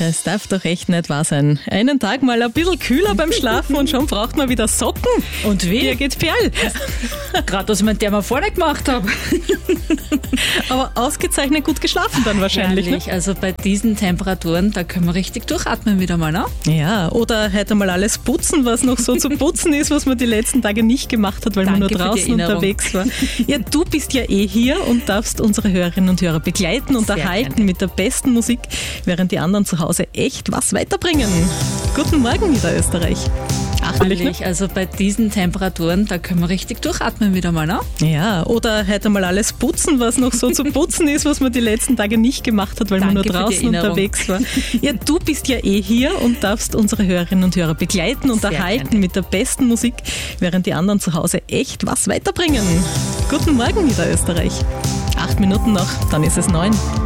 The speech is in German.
Das darf doch echt nicht wahr sein. Einen Tag mal ein bisschen kühler beim Schlafen und schon braucht man wieder Socken. Und wie? Hier geht's Perl. Gerade, dass ich mir der mal vorne gemacht habe. Aber ausgezeichnet gut geschlafen dann wahrscheinlich. Herrlich. Also bei diesen Temperaturen, da können wir richtig durchatmen wieder mal, ne? Ja, oder heute mal alles putzen, was noch so zu putzen ist, was man die letzten Tage nicht gemacht hat, weil man nur draußen unterwegs war. Ja, du bist ja hier und darfst unsere Hörerinnen und Hörer begleiten und erhalten mit der besten Musik, während die anderen zu Hause echt was weiterbringen. Guten Morgen, Niederösterreich. Herrlich. Also bei diesen Temperaturen, da können wir richtig durchatmen wieder mal, ne? Ja, oder heute mal alles putzen, was noch so zu putzen ist, was man die letzten Tage nicht gemacht hat, weil man nur draußen unterwegs war. Ja, du bist ja hier und darfst unsere Hörerinnen und Hörer begleiten und erhalten mit der besten Musik, während die anderen zu Hause echt was weiterbringen. Guten Morgen, Niederösterreich. 8 Minuten noch, dann ist es 9.